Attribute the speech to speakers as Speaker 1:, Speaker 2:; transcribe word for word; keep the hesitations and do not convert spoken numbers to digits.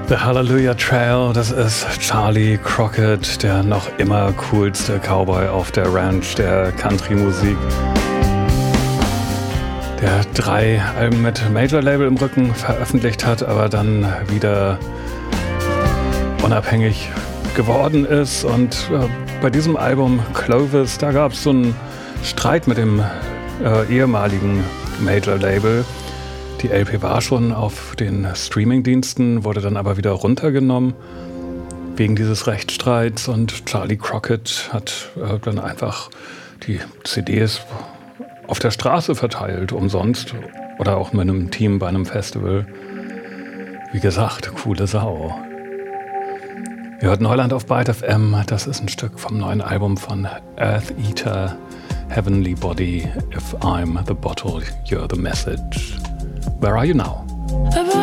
Speaker 1: The Hallelujah Trail, das ist Charlie Crockett, der noch immer coolste Cowboy auf der Ranch der Country-Musik. Der drei Alben mit Major-Label im Rücken veröffentlicht hat, aber dann wieder unabhängig geworden ist. Und äh, bei diesem Album Clovis, da gab es so einen Streit mit dem äh, ehemaligen Major-Label. Die L P war schon auf den Streaming-Diensten, wurde dann aber wieder runtergenommen wegen dieses Rechtsstreits, und Charlie Crockett hat äh, dann einfach die C Ds auf der Straße verteilt, umsonst, oder auch mit einem Team bei einem Festival. Wie gesagt, coole Sau. Wir hörten Neuland auf Byte F M, das ist ein Stück vom neuen Album von Earth Eater, Heavenly Body, If I'm the Bottle, You're the Message. Where are you now?